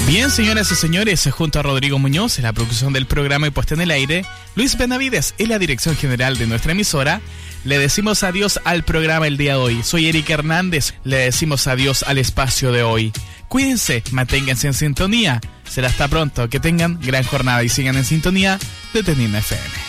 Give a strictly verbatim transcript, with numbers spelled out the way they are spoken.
Bien, señoras y señores, junto a Rodrigo Muñoz en la producción del programa y puesta en el aire, Luis Benavides en la dirección general de nuestra emisora, le decimos adiós al programa el día de hoy. Soy Eric Hernández, le decimos adiós al espacio de hoy. Cuídense, manténganse en sintonía. Será hasta pronto, que tengan gran jornada y sigan en sintonía de Teniendo F M.